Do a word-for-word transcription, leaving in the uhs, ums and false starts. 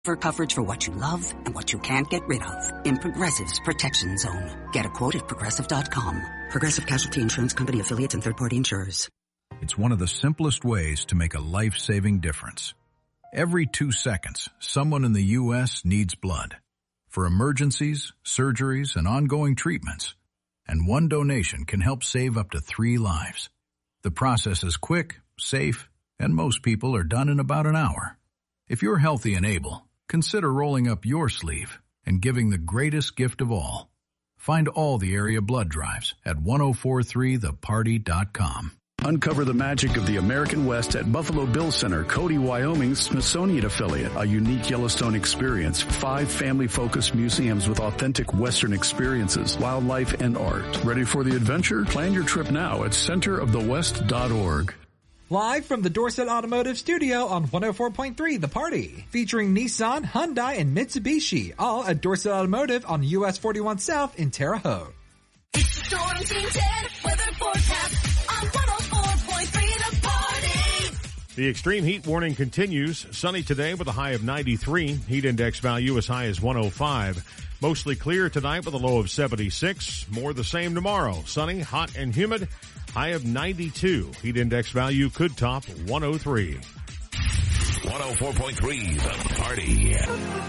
For coverage for what you love and what you can't get rid of in Progressive's Protection Zone. Get a quote at Progressive dot com. Progressive Casualty Insurance Company affiliates and third-party insurers. It's one of the simplest ways to make a life-saving difference. Every two seconds, someone in the U S needs blood. For emergencies, surgeries, and ongoing treatments. And one donation can help save up to three lives. The process is quick, safe, and most people are done in about an hour. If you're healthy and able, consider rolling up your sleeve and giving the greatest gift of all. Find all the area blood drives at ten forty-three the party dot com. Uncover the magic of the American West at Buffalo Bill Center, Cody, Wyoming's Smithsonian affiliate. A unique Yellowstone experience. Five family-focused museums with authentic Western experiences, wildlife, and art. Ready for the adventure? Plan your trip now at center of the west dot org. Live from the Dorset Automotive Studio on one oh four point three The Party. Featuring Nissan, Hyundai, and Mitsubishi. All at Dorset Automotive on U S forty-one South in Terre Haute. It's the Storm Team ten weather forecast on one oh four point three The Party. The extreme heat warning continues. Sunny today with a high of ninety-three. Heat index value as high as one oh five. Mostly clear tonight with a low of seventy-six. More the same tomorrow. Sunny, hot, and humid. High of ninety-two. Heat index value could top one oh three. one oh four point three The Party.